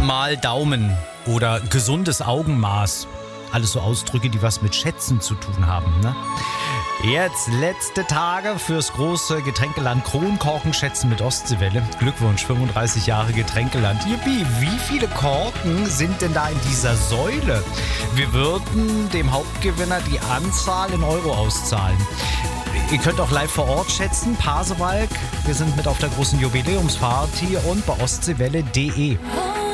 mal Daumen oder gesundes Augenmaß. Alles so Ausdrücke, die was mit Schätzen zu tun haben, ne? Jetzt letzte Tage fürs große Getränkeland Kronkorkenschätzen mit Ostseewelle. Glückwunsch, 35 Jahre Getränkeland. Yippie, wie viele Korken sind denn da in dieser Säule? Wir würden dem Hauptgewinner die Anzahl in Euro auszahlen. Ihr könnt auch live vor Ort schätzen. Pasewalk, wir sind mit auf der großen Jubiläumsparty und bei ostseewelle.de.